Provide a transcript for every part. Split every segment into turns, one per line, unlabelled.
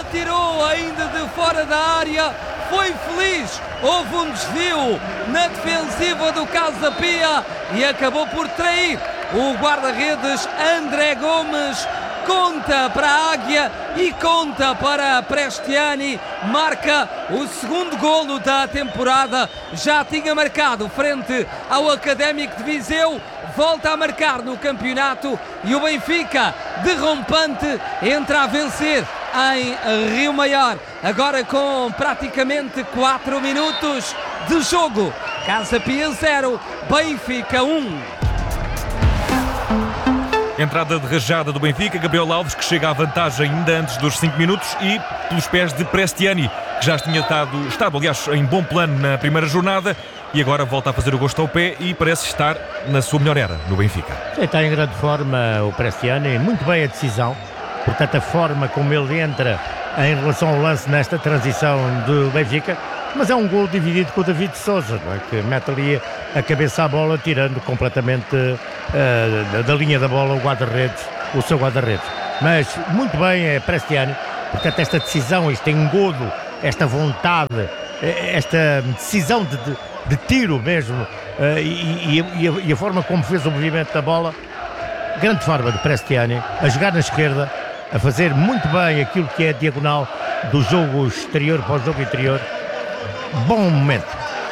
tirou ainda de fora da área, foi feliz, houve um desvio na defensiva do Casa Pia e acabou por trair o guarda-redes André Gomes. Conta para a Águia e conta para Prestiani, marca o segundo golo da temporada, já tinha marcado frente ao Académico de Viseu, volta a marcar no campeonato e o Benfica, derrompante, entra a vencer em Rio Maior, agora com praticamente 4 minutos de jogo. Casa Pia 0, Benfica 1.
Entrada de rajada do Benfica, Gabriel Alves, que chega à vantagem ainda antes dos 5 minutos e pelos pés de Prestiani, que já tinha estado, aliás, em bom plano na primeira jornada e agora volta a fazer o gosto ao pé e parece estar na sua melhor era no Benfica.
Está em grande forma o Prestiani, muito bem a decisão, portanto a forma como ele entra em relação ao lance nesta transição do Benfica, mas é um gol dividido com o David Sousa, não é? Que mete ali a cabeça à bola, tirando completamente da linha da bola o seu guarda-redes. Mas muito bem é Prestiani, portanto esta decisão, este engodo, esta vontade, esta decisão de tiro mesmo e a forma como fez o movimento da bola, grande forma de Prestiani, a jogar na esquerda, a fazer muito bem aquilo que é a diagonal do jogo exterior para o jogo interior. Bom momento.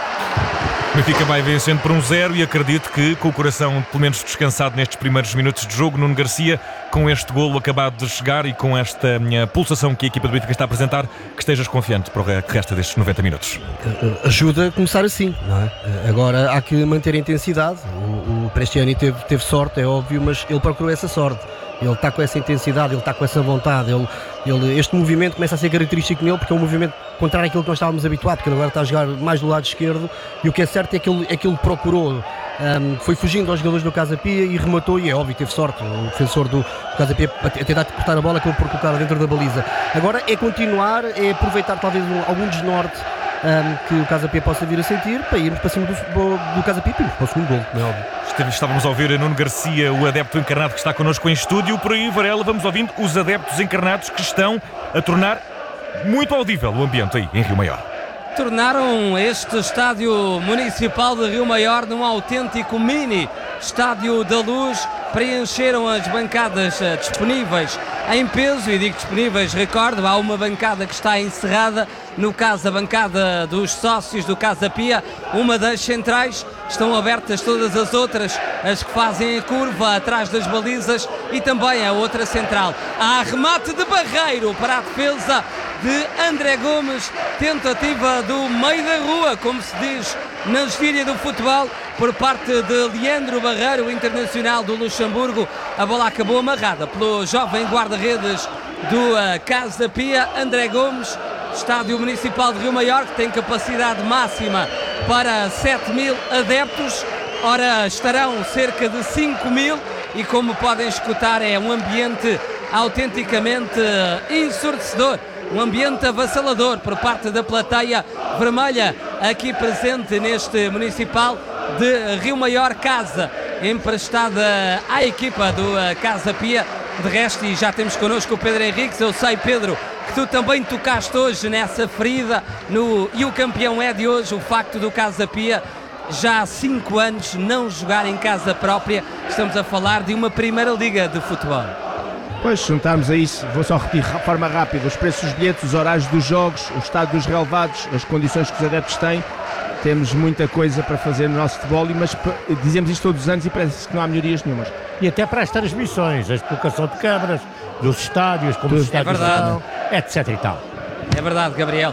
O Benfica vai vencendo por 1-0 e acredito que, com o coração pelo menos descansado nestes primeiros minutos de jogo, Nuno Garcia, com este golo acabado de chegar e com esta pulsação que a equipa do Benfica está a apresentar, que estejas confiante para o que resta destes 90 minutos.
Ajuda a começar assim, não é? Agora há que manter a intensidade. O Prestiani teve sorte, é óbvio, mas ele procurou essa sorte. Ele está com essa intensidade, ele está com essa vontade. Este movimento começa a ser característico nele, porque é um movimento contrário àquilo que nós estávamos habituados, porque ele agora está a jogar mais do lado esquerdo e o que é certo é que ele procurou, foi fugindo aos jogadores do Casa Pia e rematou, e é óbvio, teve sorte. O defensor do Casa Pia a tentar cortar a bola, acabou por colocar dentro da baliza. Agora é continuar, é aproveitar talvez algum desnorte que o Casa Pia possa vir a sentir para irmos para cima do Casa Pia para o segundo gol, é óbvio.
Estávamos a ouvir Nuno Garcia, o adepto encarnado que está connosco em estúdio. Por aí, Varela, vamos ouvindo os adeptos encarnados que estão a tornar muito audível o ambiente aí em Rio Maior.
Tornaram este estádio municipal de Rio Maior num autêntico mini estádio da Luz. Preencheram as bancadas disponíveis em peso, e digo disponíveis, recordo, há uma bancada que está encerrada, no caso a bancada dos sócios do Casa Pia, uma das centrais, estão abertas todas as outras, as que fazem a curva atrás das balizas e também a outra central. Há remate de Barreiro para a defesa de André Gomes, tentativa do meio da rua, como se diz na gíria do futebol, por parte de Leandro Barreiro, internacional do Luxemburgo. A bola acabou amarrada pelo jovem guarda-redes do Casa Pia, André Gomes. Estádio Municipal de Rio Maior, que tem capacidade máxima para 7.000 adeptos. Ora, estarão cerca de 5.000 e, como podem escutar, é um ambiente autenticamente ensurdecedor, um ambiente avassalador por parte da plateia vermelha aqui presente neste Municipal de Rio Maior, casa emprestada à equipa do Casa Pia. De resto, e já temos connosco o Pedro Henriques. Eu sei, Pedro, que tu também tocaste hoje nessa ferida e o campeão é de hoje, o facto do Casa Pia já há 5 anos não jogar em casa própria. Estamos a falar de uma primeira liga de futebol.
Pois, juntarmos a isso, vou só repetir de forma rápida: os preços dos bilhetes, os horários dos jogos, o estado dos relevados, as condições que os adeptos têm. Temos muita coisa para fazer no nosso futebol, mas dizemos isto todos os anos e parece que não há melhorias nenhumas.
E até para as transmissões, a colocação de câmaras, dos estádios, como os estádios estão, etc e tal.
É verdade, Gabriel.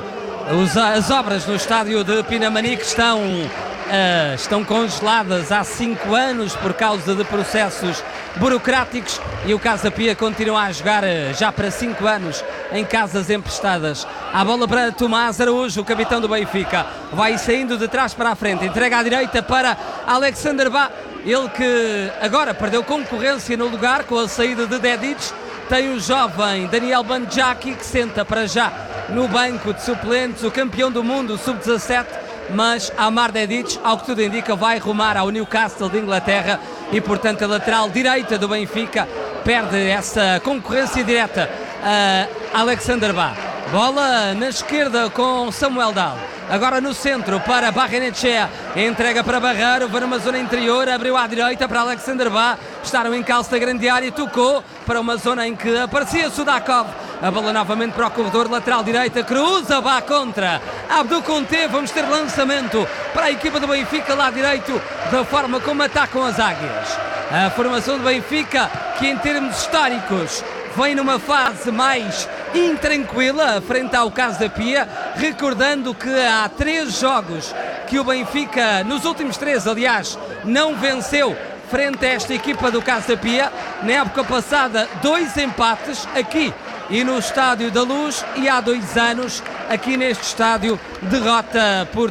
As obras no estádio de Pinamanique estão congeladas há 5 anos por causa de processos burocráticos e o Casa Pia continua a jogar já para 5 anos em casas emprestadas. A bola para Tomás Araújo, o capitão do Benfica, vai saindo de trás para a frente, entrega à direita para Alexander Bá, ele que agora perdeu concorrência no lugar com a saída de Dedic. Tem o jovem Daniel Bandjaki, que senta para já no banco de suplentes, o campeão do mundo sub-17, mas Amar Dedic, ao que tudo indica, vai rumar ao Newcastle de Inglaterra e, portanto, a lateral direita do Benfica perde essa concorrência direta a Alexander Bá. Bola na esquerda com Samuel Dal. Agora no centro para Barrenetxea. Entrega para Barreiro. Vai numa zona interior. Abriu à direita para Alexander Bá. Está no encalço da grande área. Tocou para uma zona em que aparecia Sudakov. A bola novamente para o corredor lateral direita. Cruza Bá contra Abdul Conte. Vamos ter lançamento para a equipa do Benfica lá direito. Da forma como atacam as águias. A formação do Benfica, que em termos históricos vem numa fase mais intranquila frente ao Casa Pia, recordando que há 3 jogos que o Benfica, nos últimos 3 aliás, não venceu frente a esta equipa do Casa Pia. Na época passada 2 empates aqui e no Estádio da Luz, e há 2 anos aqui neste estádio derrota por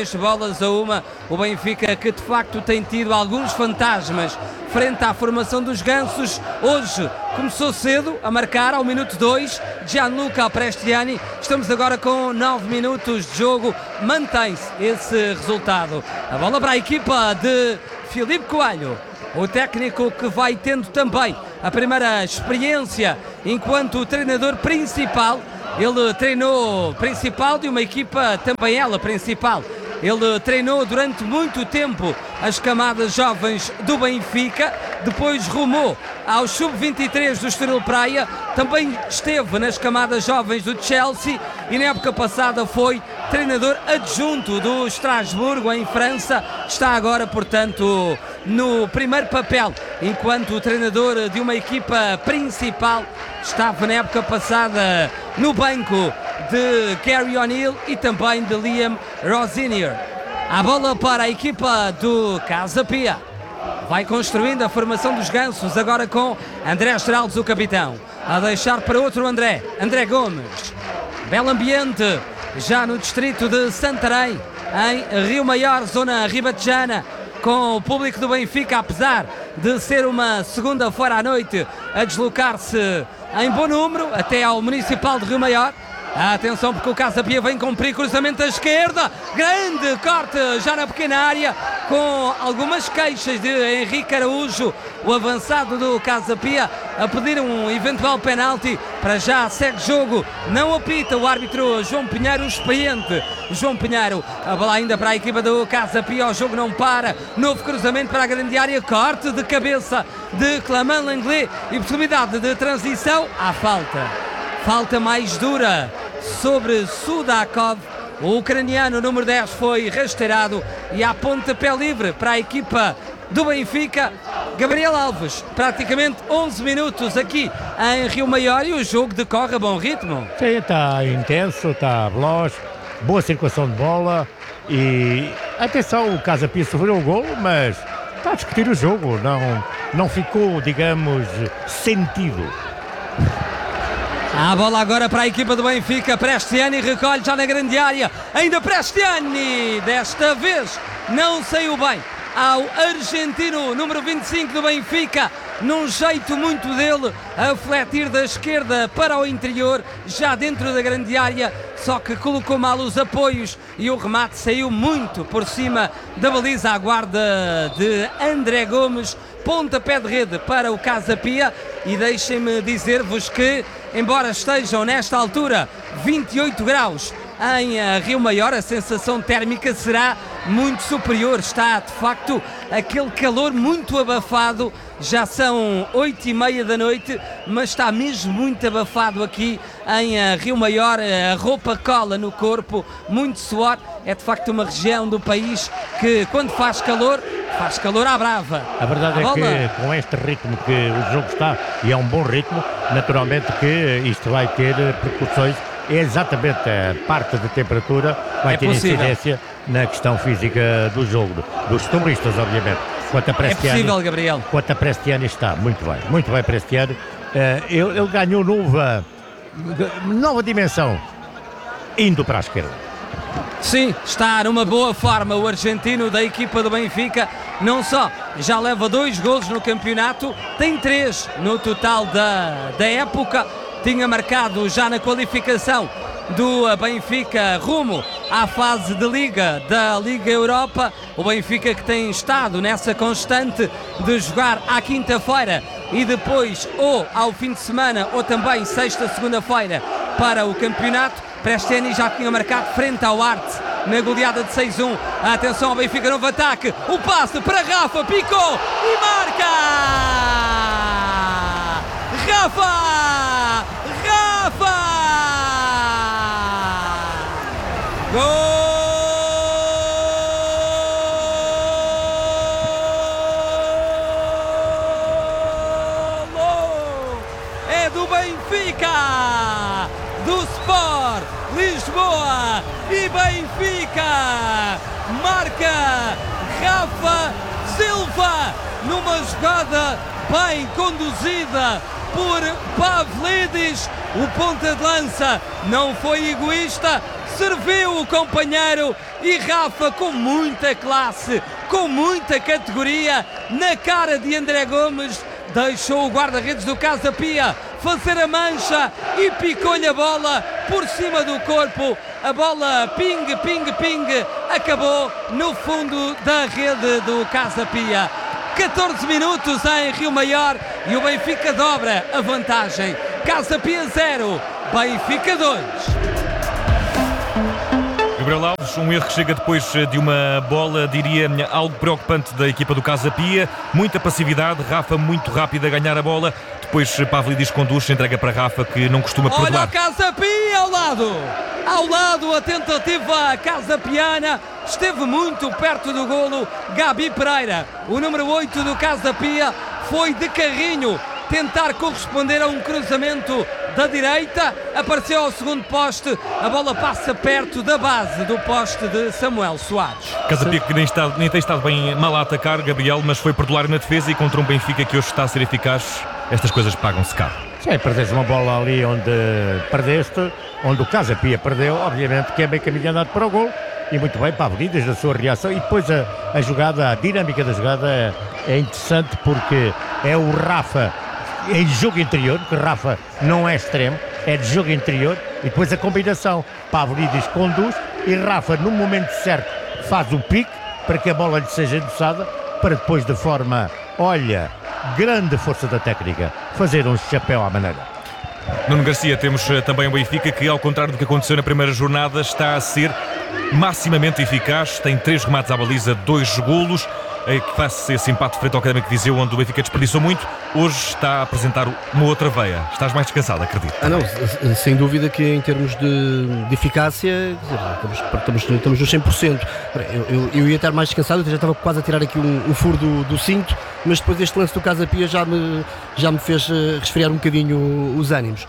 3-1 o Benfica, que de facto tem tido alguns fantasmas frente à formação dos gansos. Hoje começou cedo a marcar ao minuto 2 Gianluca Prestiani. Estamos agora com 9 minutos de jogo, mantém-se esse resultado. A bola para a equipa de Filipe Coelho, o técnico que vai tendo também a primeira experiência enquanto treinador principal. Ele treinou principal de uma equipa, também ela principal. Ele treinou durante muito tempo as camadas jovens do Benfica, depois rumou ao sub-23 do Estoril Praia, também esteve nas camadas jovens do Chelsea e na época passada foi treinador adjunto do Estrasburgo em França. Está agora, portanto, no primeiro papel enquanto treinador de uma equipa principal. Estava na época passada no banco de Gary O'Neill e também de Liam Rosenior. A bola para a equipa do Casa Pia. Vai construindo a formação dos gansos, agora com André Geraldes, o capitão, a deixar para outro André Gomes. Belo ambiente já no distrito de Santarém, em Rio Maior, zona ribatejana, com o público do Benfica, apesar de ser uma segunda-feira à noite, a deslocar-se em bom número até ao Municipal de Rio Maior. Atenção, porque o Casa Pia vem cumprir cruzamento à esquerda, grande corte já na pequena área, com algumas queixas de Henrique Araújo, o avançado do Casa Pia, a pedir um eventual penalti. Para já segue jogo, não apita o árbitro João Pinheiro, o experiente João Pinheiro. A bola ainda para a equipa do Casa Pia, o jogo não para, novo cruzamento para a grande área, corte de cabeça de Clément Lenglet e possibilidade de transição. Há falta mais dura sobre Sudakov. O ucraniano número 10 foi rasteirado e há pontapé livre para a equipa do Benfica. Gabriel Alves, praticamente 11 minutos aqui em Rio Maior e o jogo decorre a bom ritmo.
Sim, está intenso, está veloz, boa circulação de bola e atenção, o Casa Pia sofreu o gol, mas está a discutir o jogo, não ficou, digamos, sentido.
A bola agora para a equipa do Benfica. Prestiani recolhe já na grande área. Ainda Prestiani. Desta vez não saiu bem ao argentino número 25 do Benfica, num jeito muito dele, a fletir da esquerda para o interior, já dentro da grande área, só que colocou mal os apoios e o remate saiu muito por cima da baliza à guarda de André Gomes. Pontapé de rede para o Casa Pia e deixem-me dizer-vos que, embora estejam nesta altura 28 graus em Rio Maior, a sensação térmica será muito superior. Está de facto aquele calor muito abafado. Já são 8h30 da noite, mas está mesmo muito abafado aqui em Rio Maior. A roupa cola no corpo, muito suor. É de facto uma região do país que, quando faz calor à brava.
A verdade é que com este ritmo que o jogo está, e é um bom ritmo, naturalmente que isto vai ter repercussões. É exatamente a parte de temperatura que vai ter incidência na questão física do jogo, dos futebolistas, obviamente. Quanto a Prestiani,
é possível, Gabriel.
Quanto a Prestiani está muito bem Prestiani. Ele ganhou nova dimensão, indo para a esquerda.
Sim, está numa boa forma o argentino da equipa do Benfica. Não só já leva 2 golos no campeonato, tem 3 no total da época. Tinha marcado já na qualificação do Benfica rumo à fase de Liga da Liga Europa. O Benfica que tem estado nessa constante de jogar à quinta-feira e depois ou ao fim de semana ou também sexta, segunda-feira para o campeonato. Prestiani já tinha marcado frente ao Arte na goleada de 6-1. Atenção ao Benfica, novo ataque. O passe para Rafa, picou e marca! Rafa! Rafa! Gol! É do Benfica! Do Sport Lisboa e Benfica! Marca Rafa Silva numa jogada bem conduzida por Pavlidis. O ponta de lança não foi egoísta, serviu o companheiro e Rafa, com muita classe, com muita categoria, na cara de André Gomes, deixou o guarda-redes do Casa Pia fazer a mancha e picou-lhe a bola por cima do corpo. A bola ping, ping, ping, acabou no fundo da rede do Casa Pia. 14 minutos em Rio Maior e o Benfica dobra a vantagem. Casa Pia 0, Benfica 2.
Gabriel Alves, um erro que chega depois de uma bola, diria, algo preocupante da equipa do Casa Pia. Muita passividade, Rafa muito rápido a ganhar a bola. Depois Pavlidis conduz, entrega para Rafa, que não costuma perdoar.
Olha o Casa Pia ao lado! Ao lado a tentativa casapiana. Esteve muito perto do golo Gabi Pereira. O número 8 do Casa Pia foi de carrinho tentar corresponder a um cruzamento da direita, apareceu ao segundo poste, a bola passa perto da base do poste de Samuel Soares.
Casa Pia que nem tem estado bem mal a atacar, Gabriel, mas foi perdulário na defesa e contra um Benfica que hoje está a ser eficaz, estas coisas pagam-se caro.
Sim, perdeste uma bola ali onde perdeste, onde o Casa Pia perdeu, obviamente que é bem caminho andado para o gol. E muito bem, Pavlidis, da sua reação. E depois a jogada, a dinâmica da jogada é interessante, porque é o Rafa em jogo interior, porque Rafa não é extremo, é de jogo interior, e depois a combinação, Pavlidis conduz e Rafa no momento certo faz o pique para que a bola lhe seja endossada, para depois de forma, olha, grande força da técnica, fazer um chapéu à maneira.
Nuno Garcia, temos também o Benfica que, ao contrário do que aconteceu na primeira jornada, está a ser maximamente eficaz, tem 3 remates à baliza, 2 golos, que faz esse empate frente ao Académico de Viseu, onde o Benfica desperdiçou muito. Hoje está a apresentar uma outra veia. Estás mais descansado, acredito.
Não, sem dúvida que em termos de eficácia, estamos nos 100%. Eu ia estar mais descansado, eu já estava quase a tirar aqui um furo do cinto, mas depois deste lance do Casa Pia já me fez resfriar um bocadinho os ânimos.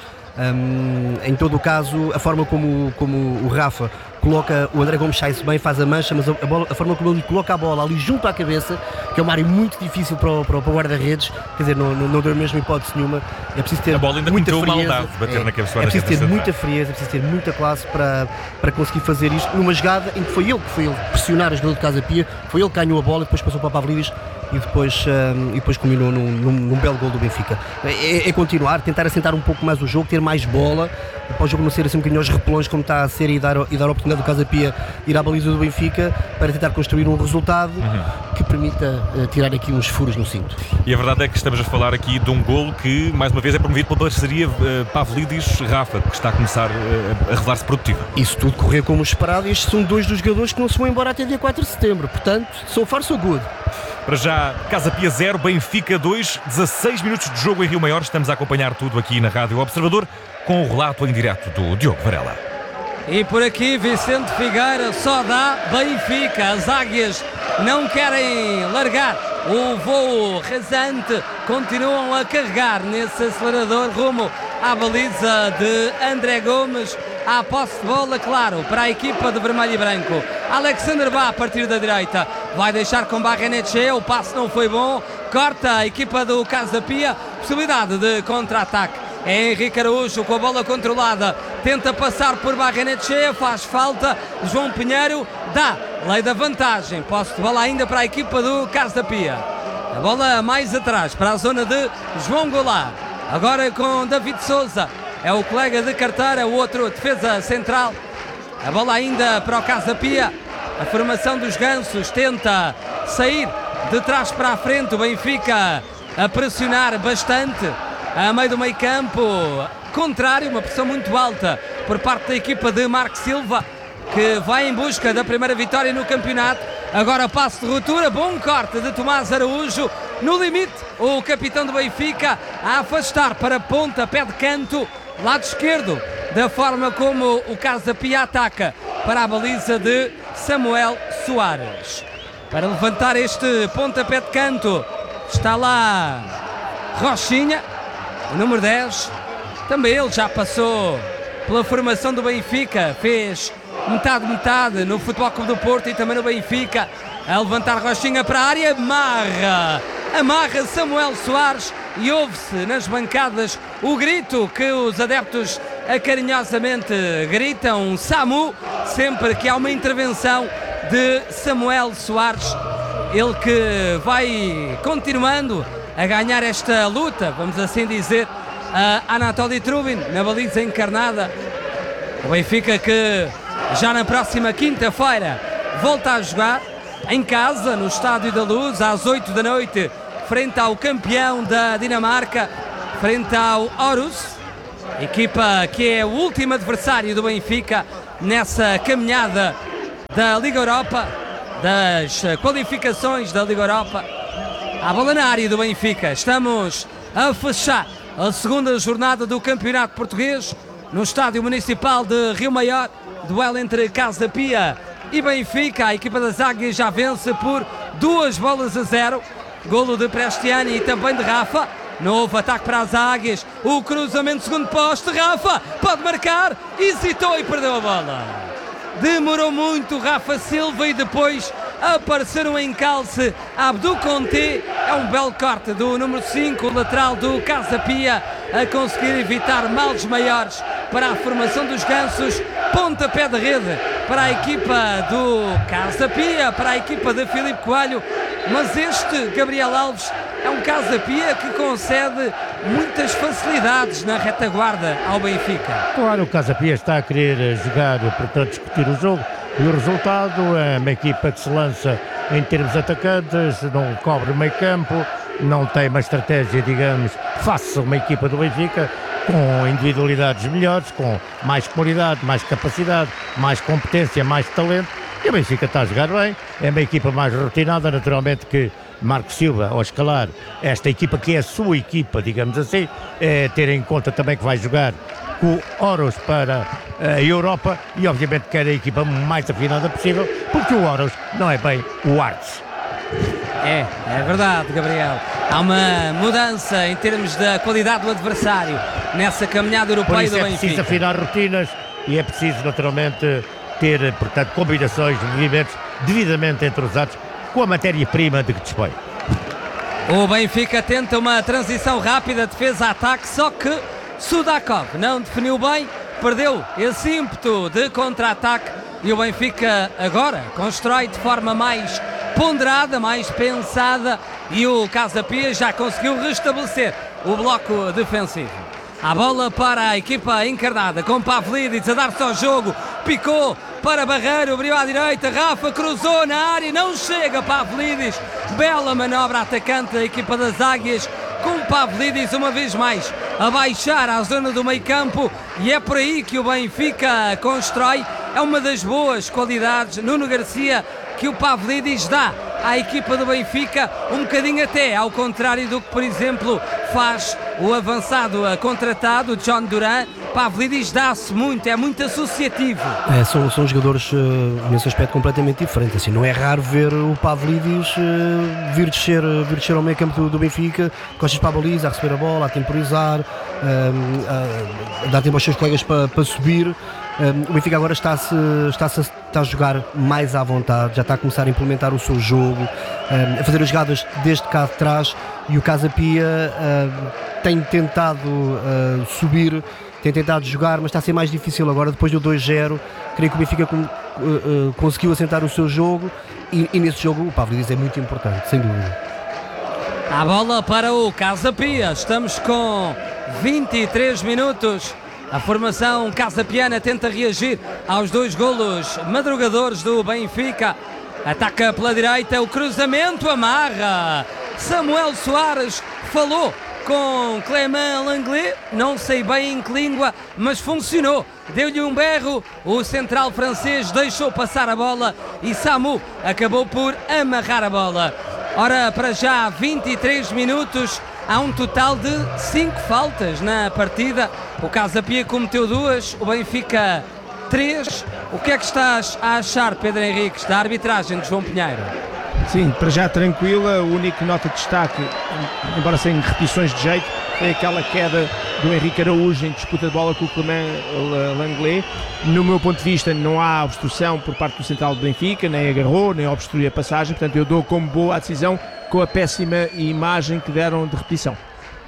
Em todo o caso, a forma como o Rafa coloca, o André Gomes sai-se bem, faz a mancha, mas a forma como ele coloca a bola ali junto à cabeça, que é uma área muito difícil para o guarda-redes, quer dizer, não deu mesmo hipótese nenhuma. É preciso ter
a bola ainda
muita
pintou
frieza,
maldade de bater na cabeça.
É preciso ter muita frieza, é preciso ter muita classe para conseguir fazer isto numa jogada em que foi ele pressionar a jogada de Casa Pia, foi ele que ganhou a bola, depois passou para o Pavlidis e depois culminou num belo gol do Benfica. É continuar, tentar assentar um pouco mais o jogo, ter mais bola, para o jogo não ser assim um bocadinho aos repelões como está a ser, e dar a oportunidade do Casa Pia ir à baliza do Benfica para tentar construir um resultado que permita tirar aqui uns furos no cinto.
E a verdade é que estamos a falar aqui de um golo que, mais uma vez, é promovido pela parceria Pavlidis-Rafa, que está a começar a revelar-se produtiva.
Isso tudo correu como esperado, e estes são 2 dos jogadores que não se vão embora até dia 4 de setembro, portanto, so far so good.
Para já, Casa Pia 0, Benfica 2, 16 minutos de jogo em Rio Maior. Estamos a acompanhar tudo aqui na Rádio Observador, com o relato em direto do Diogo Varela.
E por aqui Vicente Figueira só dá Benfica. As águias não querem largar o voo rasante, continuam a carregar nesse acelerador rumo à baliza de André Gomes. À posse de bola, claro, para a equipa de vermelho e branco. Alexander Bá a partir da direita, vai deixar com Barrenetxea, o passe não foi bom, corta a equipa do Casa Pia, possibilidade de contra-ataque. É Henrique Araújo com a bola controlada, tenta passar por Barrenetxea, faz falta, João Pinheiro dá, lei da vantagem, posse de bola ainda para a equipa do Casa Pia. A bola mais atrás, para a zona de João Goulart, agora com David Souza. É o colega de carteira, o outro defesa central. A bola ainda para o Casa Pia. A formação dos gansos tenta sair de trás para a frente. O Benfica a pressionar bastante a meio do meio campo. contrário, uma pressão muito alta por parte da equipa de Marco Silva, que vai em busca da primeira vitória no campeonato. Agora passo de ruptura, bom corte de Tomás Araújo, no limite o capitão do Benfica a afastar para pontapé de canto, lado esquerdo, da forma como o Casa Pia ataca para a baliza de Samuel Soares. Para levantar este pontapé de canto está lá Rochinha, o número 10, também ele já passou pela formação do Benfica, fez metade no Futebol Clube do Porto e também no Benfica. A levantar Rochinha para a área, amarra Samuel Soares e ouve-se nas bancadas o grito que os adeptos carinhosamente gritam, Samu, sempre que há uma intervenção de Samuel Soares, ele que vai continuando a ganhar esta luta, vamos assim dizer, a Anatoly Trubin na baliza encarnada. O Benfica que já na próxima quinta-feira volta a jogar em casa, no Estádio da Luz, às 8 da noite, frente ao campeão da Dinamarca, frente ao Aarhus, equipa que é o último adversário do Benfica nessa caminhada da Liga Europa, das qualificações da Liga Europa. A bola na área do Benfica, estamos a fechar a segunda jornada do Campeonato Português no Estádio Municipal de Rio Maior. Duelo entre Casa Pia e Benfica. A equipa das Águias já vence por 2-0. Golo de Prestiani e também de Rafa. Novo ataque para as Águias. O cruzamento segundo poste. Rafa pode marcar. Hesitou e perdeu a bola. Demorou muito Rafa Silva e depois apareceram um encalce Abdul Conte. É um belo corte do número 5, o lateral do Casa Pia, a conseguir evitar males maiores para a formação dos Gansos. Pontapé de rede para a equipa do Casa Pia, para a equipa de Filipe Coelho. Mas este Gabriel Alves é um Casa Pia que concede muitas facilidades na retaguarda ao Benfica.
Claro, o Casa Pia está a querer jogar, portanto, discutir o jogo. E o resultado é uma equipa que se lança em termos atacantes, não cobre o meio campo, não tem uma estratégia, digamos, face a uma equipa do Benfica, com individualidades melhores, com mais qualidade, mais capacidade, mais competência, mais talento. E o Benfica está a jogar bem, é uma equipa mais rotinada, naturalmente que Marco Silva, ao escalar esta equipa que é a sua equipa, digamos assim, é ter em conta também que vai jogar com o Aarhus para a Europa e obviamente quer a equipa mais afinada possível, porque o Aarhus não é bem o Aarhus.
É verdade, Gabriel. Há uma mudança em termos da qualidade do adversário nessa caminhada europeia do Benfica.
É preciso afinar rotinas e é preciso naturalmente ter, portanto, combinações de movimentos devidamente entrosados com a matéria-prima de que dispõe.
O Benfica tenta uma transição rápida, defesa-ataque, só que Sudakov não definiu bem, perdeu esse ímpeto de contra-ataque e o Benfica agora constrói de forma mais ponderada, mais pensada, e o Casa Pia já conseguiu restabelecer o bloco defensivo. A bola para a equipa encarnada com Pavlidis a dar-se ao jogo, picou para Barreiro, abriu à direita, Rafa cruzou na área, não chega Pavlidis, bela manobra atacante da equipa das Águias, com Pavlidis uma vez mais a baixar à zona do meio campo, e é por aí que o Benfica constrói. É uma das boas qualidades, Nuno Garcia, que o Pavlidis dá à equipa do Benfica, um bocadinho até ao contrário do que, por exemplo, faz o avançado contratado John Duran. Pavlidis dá-se muito, é muito associativo.
São jogadores nesse aspecto completamente diferentes. Assim, não é raro ver o Pavlidis vir descer ao meio campo do Benfica, costas para a baliza, a receber a bola, a temporizar, a dar tempo aos seus colegas para subir. O Benfica agora está a jogar mais à vontade, já está a começar a implementar o seu jogo, a fazer as jogadas desde cá de trás, e o Casa Pia tem tentado subir, tem tentado jogar, mas está a ser mais difícil agora, depois do 2-0. Creio que o Benfica conseguiu assentar o seu jogo, e nesse jogo o Pavlidis é muito importante, sem dúvida.
A bola para o Casa Pia, estamos com 23 minutos. A formação casapiana tenta reagir aos dois golos madrugadores do Benfica. Ataca pela direita, o cruzamento amarra. Samuel Soares falou com Clément Lenglet, não sei bem em que língua, mas funcionou. Deu-lhe um berro, o central francês deixou passar a bola e Samu acabou por amarrar a bola. Ora, para já 23 minutos, há um total de 5 faltas na partida. O Casa Pia cometeu 2, o Benfica 3. O que é que estás a achar, Pedro Henriques, da arbitragem de João Pinheiro?
Sim, para já tranquila. O único nota de destaque, embora sem repetições de jeito, foi aquela queda do Henrique Araújo em disputa de bola com o Clément Lenglet. No meu ponto de vista, não há obstrução por parte do central do Benfica, nem agarrou, nem obstruiu a passagem. Portanto, eu dou como boa a decisão com a péssima imagem que deram de repetição.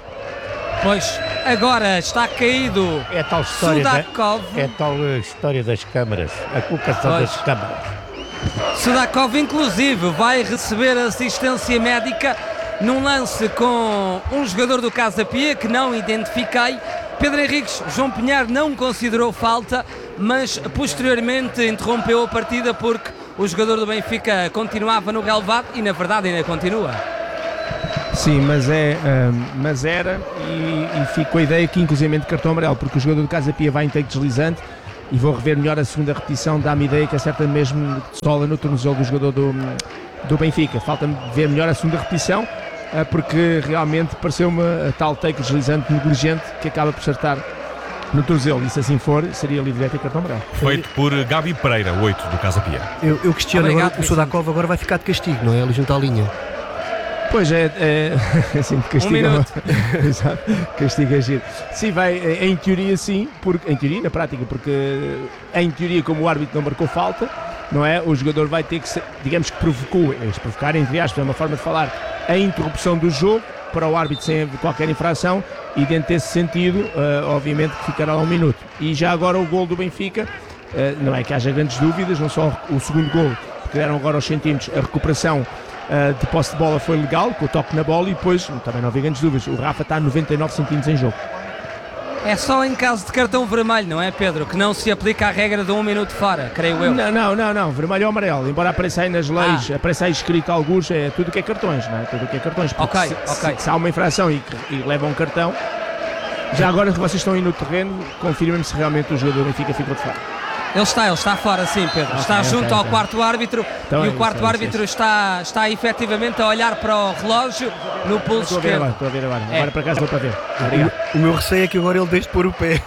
Pois, agora está caído
É tal história,
Sudakov.
é tal história das câmaras, a colocação
Pois.
das câmaras.
Sudakov, inclusive, vai receber assistência médica num lance com um jogador do Casa Pia que não identifiquei. Pedro Henriques, João Pinheiro não considerou falta, mas posteriormente interrompeu a partida porque o jogador do Benfica continuava no relevado e na verdade ainda continua.
Sim, mas era e fico com a ideia que inclusive de cartão amarelo, porque o jogador do Casa Pia vai em take deslizante e vou rever melhor a segunda repetição, dá-me ideia que acerta mesmo de sola no tornozelo do jogador do Benfica. Falta-me ver melhor a segunda repetição, porque realmente pareceu-me a tal take deslizante negligente que acaba por acertar no tornozelo, e se assim for, seria livre direto e cartão amarelo.
Feito por Gabi Pereira, 8 do Casa Pia.
Eu questiono
Obrigado,
agora, o Sudakov agora vai ficar de castigo, não é? Ali junto à linha.
Pois é, assim, castigo.
minuto.
Exato, castigo é giro. Sim, vai, em teoria sim, em teoria, na prática, porque em teoria, como o árbitro não marcou falta, não é? O jogador vai ter que ser, digamos que provocou, provocar entre aspas, é uma forma de falar, a interrupção do jogo para o árbitro sem qualquer infração, e dentro desse sentido, obviamente que ficará lá 1 minuto. E já agora o gol do Benfica, não é que haja grandes dúvidas, não só o segundo gol, porque deram agora aos centímetros, a recuperação de posse de bola foi legal, com o toque na bola, e depois, também não havia grandes dúvidas, o Rafa está a 99 centímetros em jogo.
É só em caso de cartão vermelho, não é, Pedro? Que não se aplica a regra de 1 minuto fora, creio eu.
Não, vermelho ou amarelo, embora apareça aí nas leis, apareça aí escrito alguns, é tudo que é cartões, não é? Tudo que é cartões, porque
Ok.
se há uma infração e levam um cartão, já agora que vocês estão aí no terreno, confirmem-me se realmente o jogador do Benfica ficou de fora.
Ele está fora sim, Pedro. Está junto ao quarto árbitro
Então
e
é
o quarto
isso,
árbitro está efetivamente a olhar para o relógio no pulso esquerdo.
Estou a ver agora. Agora para casa vou para ver. Obrigado.
O meu receio é que agora ele deixe de pôr o pé.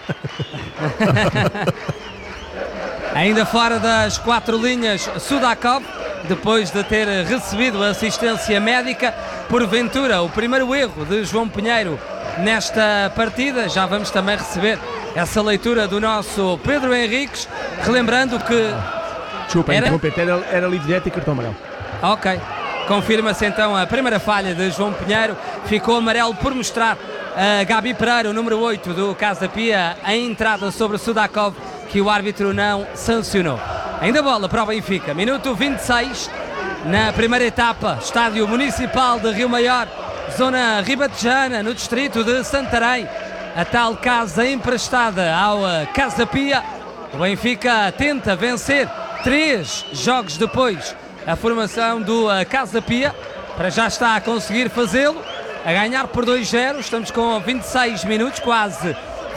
Ainda fora das 4 linhas, Sudakov, depois de ter recebido assistência médica, porventura o primeiro erro de João Pinheiro nesta partida. Já vamos também receber essa leitura do nosso Pedro Henriques, relembrando que...
Desculpa, era livre direto e cartão amarelo.
Ok, confirma-se então a primeira falha de João Pinheiro, ficou amarelo por mostrar a Gabi Pereira, o número 8 do Casa Pia, a entrada sobre Sudakov, que o árbitro não sancionou. Ainda bola para o Benfica, minuto 26, na primeira etapa, estádio municipal de Rio Maior, zona ribatejana, no distrito de Santarém, a tal casa emprestada ao Casa Pia. O Benfica tenta vencer 3 jogos depois a formação do Casa Pia, para já está a conseguir fazê-lo, a ganhar por 2-0, estamos com 26 minutos, quase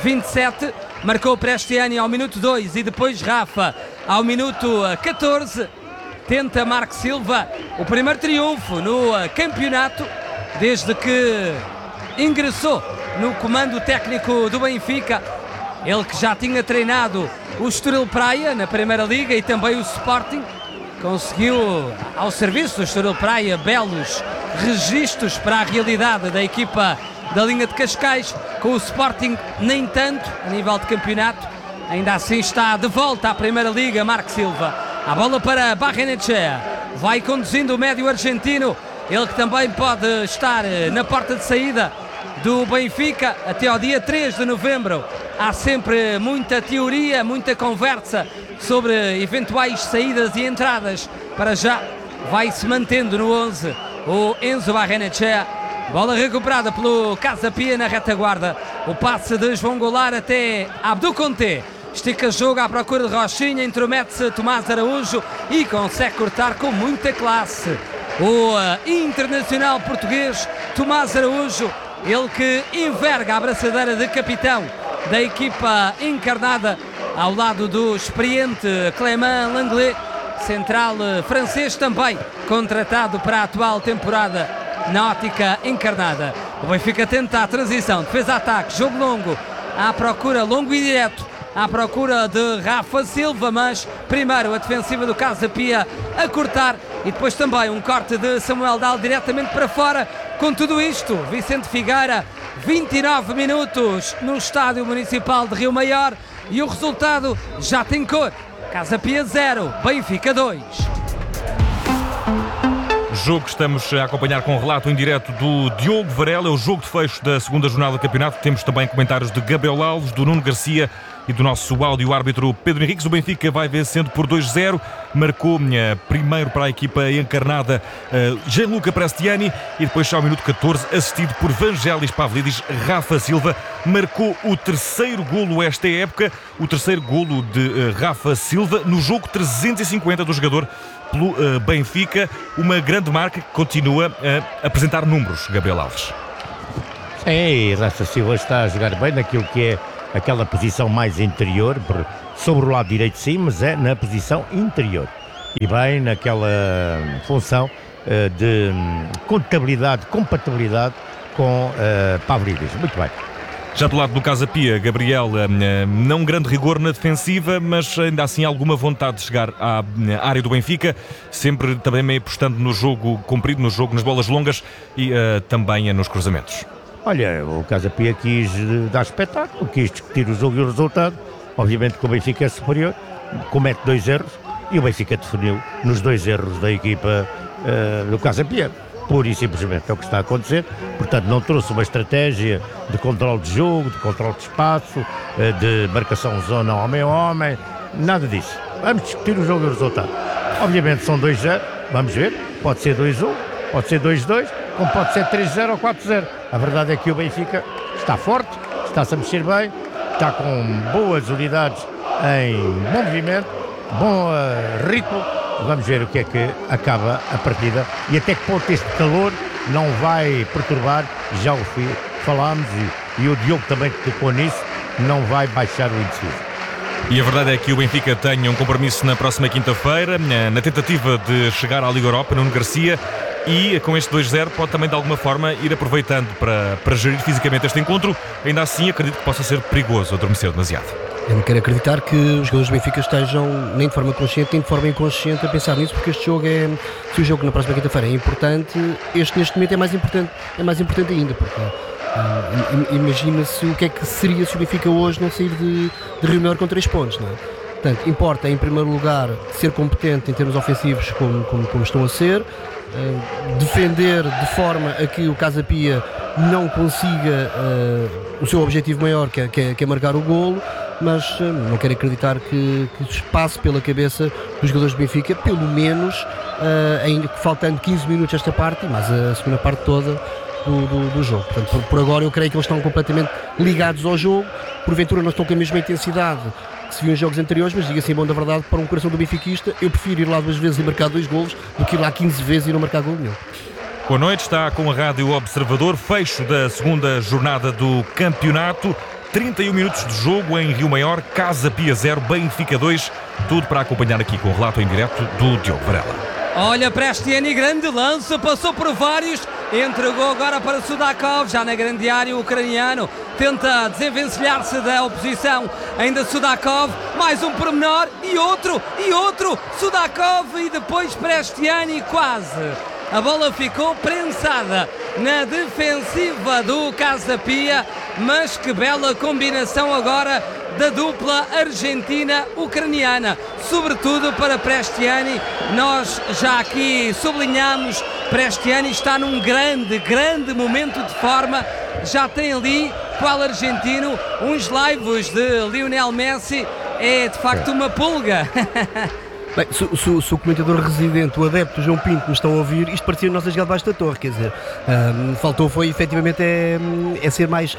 27, marcou Prestiani ao minuto 2 e depois Rafa ao minuto 14, tenta Marco Silva o primeiro triunfo no campeonato desde que ingressou no comando técnico do Benfica, ele que já tinha treinado o Estoril Praia na Primeira Liga e também o Sporting, conseguiu ao serviço do Estoril Praia belos registros para a realidade da equipa da linha de Cascais, com o Sporting nem tanto a nível de campeonato, ainda assim está de volta à Primeira Liga Marco Silva, a bola para Barrenechea, vai conduzindo o médio argentino, ele que também pode estar na porta de saída do Benfica até ao dia 3 de novembro. Há sempre muita teoria, muita conversa sobre eventuais saídas e entradas. Para já vai-se mantendo no 11 o Enzo Barrenechea. Bola recuperada pelo Casa Pia na retaguarda. O passe de João Goulart até Abdul Conté. Estica jogo à procura de Rochinha, intromete-se Tomás Araújo e consegue cortar com muita classe. O internacional português Tomás Araújo ele que enverga a abraçadeira de capitão da equipa encarnada ao lado do experiente Clément Lenglet, central francês também contratado para a atual temporada na Ótica Encarnada. O Benfica tenta a transição, defesa-ataque, jogo longo, à procura, longo e direto, à procura de Rafa Silva, mas primeiro a defensiva do Casa Pia a cortar e depois também um corte de Samuel Dal diretamente para fora. Com tudo isto, Vicente Figueira, 29 minutos no Estádio Municipal de Rio Maior e o resultado já tem cor. Casa Pia 0, Benfica 2.
Jogo que estamos a acompanhar com o relato em direto do Diogo Varela, é o jogo de fecho da segunda jornada do campeonato. Temos também comentários de Gabriel Alves, do Nuno Garcia e do nosso áudio-árbitro Pedro Henriques. O Benfica vai vencendo por 2-0, marcou primeiro para a equipa encarnada Gianluca Prestiani e depois, ao minuto 14, assistido por Vangelis Pavlidis, Rafa Silva marcou o terceiro golo esta época, o terceiro golo de Rafa Silva no jogo 350 do jogador pelo Benfica, uma grande marca que continua a apresentar números, Gabriel Alves.
Sim, Rafa Silva está a jogar bem naquilo que é aquela posição mais interior, sobre o lado direito sim, mas é na posição interior. E bem naquela função de compatibilidade com Pavlidis. Muito bem.
Já do lado do Casa Pia, Gabriel, não grande rigor na defensiva, mas ainda assim alguma vontade de chegar à área do Benfica, sempre também meio apostando no jogo comprido, no jogo nas bolas longas e também nos cruzamentos.
Olha, o Casa Pia quis dar espetáculo, quis discutir o jogo e o resultado. Obviamente que o Benfica é superior, comete 2 erros e o Benfica definiu nos 2 erros da equipa do Casa Pia. Pura e simplesmente é o que está a acontecer. Portanto, não trouxe uma estratégia de controle de jogo, de controle de espaço, de marcação zona homem a homem, nada disso. Vamos discutir o jogo e o resultado. Obviamente são 2-0, vamos ver, pode ser 2-1, pode ser 2-2, como pode ser 3-0 ou 4-0. A verdade é que o Benfica está forte, está-se a mexer bem, está com boas unidades em bom movimento, bom ritmo. Vamos ver o que é que acaba a partida e até que ponto este calor não vai perturbar, já o falámos e o Diogo também tocou nisso, não vai baixar o indeciso.
E a verdade é que o Benfica tem um compromisso na próxima quinta-feira, na tentativa de chegar à Liga Europa, Nuno Garcia, e com este 2-0 pode também de alguma forma ir aproveitando para gerir fisicamente este encontro. Ainda assim acredito que possa ser perigoso adormecer demasiado.
Eu não quero acreditar que os jogadores do Benfica estejam nem de forma consciente nem de forma inconsciente a pensar nisso, porque este jogo se o jogo na próxima quinta-feira é importante, este neste momento é mais importante ainda, porque imagina-se o que é que seria se o Benfica hoje não sair de Rio Maior com 3 pontos, não é? Portanto, importa em primeiro lugar ser competente em termos ofensivos como estão a ser, defender de forma a que o Casa Pia não consiga o seu objetivo maior, que é marcar o golo, mas não quero acreditar que passe pela cabeça dos jogadores do Benfica, pelo menos ainda faltando 15 minutos esta parte, mas a segunda parte toda do jogo. Portanto, por agora eu creio que eles estão completamente ligados ao jogo, porventura não estão com a mesma intensidade que se viu em jogos anteriores, mas diga-se em bom da verdade, para um coração do benfiquista, eu prefiro ir lá 2 vezes e marcar 2 golos do que ir lá 15 vezes e não marcar golo nenhum.
Boa noite, está com a Rádio Observador, fecho da segunda jornada do campeonato, 31 minutos de jogo em Rio Maior, Casa Pia 0, Benfica 2, tudo para acompanhar aqui com o relato em direto do Diogo Varela.
Olha, Prestiani, grande lance, passou por vários, entregou agora para Sudakov, já na grande área o ucraniano, tenta desenvencilhar-se da oposição, ainda Sudakov, mais um pormenor e outro, Sudakov e depois Prestiani quase. A bola ficou prensada na defensiva do Casa Pia, mas que bela combinação agora da dupla argentina-ucraniana, sobretudo para Prestiani. Nós já aqui sublinhamos, Prestiani está num grande momento de forma, já tem ali para o argentino uns laivos de Lionel Messi, é de facto uma pulga.
Bem, se o comentador residente, o adepto João Pinto, me estão a ouvir, isto parecia nós a jogar debaixo da torre, quer dizer, faltou foi efetivamente ser mais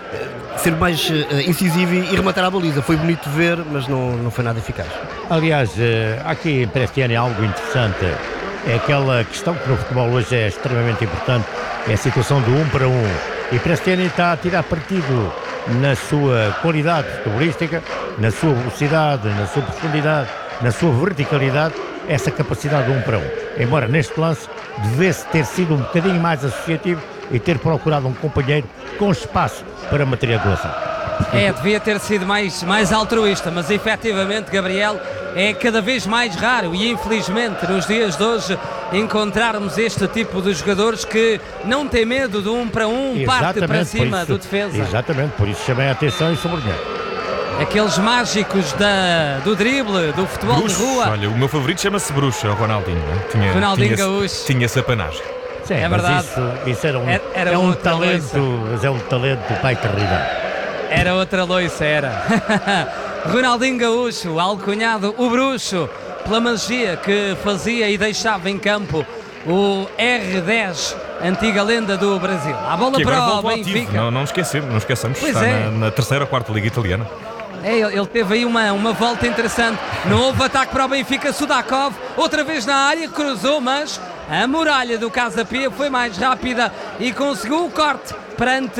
incisivo e rematar a baliza. Foi bonito de ver, mas não foi nada eficaz.
Aliás, aqui em Prestiani algo interessante, é aquela questão que no futebol hoje é extremamente importante, é a situação do 1 para 1. E Prestiani está a tirar partido na sua qualidade futebolística, na sua velocidade, na sua profundidade, na sua verticalidade, essa capacidade de 1 para 1. Embora neste lance devesse ter sido um bocadinho mais associativo e ter procurado um companheiro com espaço para uma triangulação.
Devia ter sido mais altruísta, mas efetivamente, Gabriel, é cada vez mais raro e infelizmente nos dias de hoje encontrarmos este tipo de jogadores que não tem medo de 1 para 1, parte para cima do defesa.
Exatamente, por isso chamei a atenção e sublinhei.
Aqueles mágicos do drible, do futebol
Bruxo,
de rua.
olha, o meu favorito chama-se Bruxo, é o Ronaldinho. Né?
Ronaldinho Gaúcho.
Tinha essa panagem.
Sim,
É verdade.
Isso era um,
Era
um
outra
talento, mas é um talento pai terrível.
Era outra loiça, era. Ronaldinho Gaúcho, alcunhado o Bruxo, pela magia que fazia e deixava em campo o R10, antiga lenda do Brasil. A bola
Que
para
agora
o
voltou ativo.
Benfica.
Não esqueçamos.
Pois
Está
é.
na terceira ou quarta Liga Italiana.
Ele teve aí uma volta interessante. Novo ataque para o Benfica, Sudakov, outra vez na área, cruzou, mas a muralha do Casa Pia foi mais rápida e conseguiu o corte perante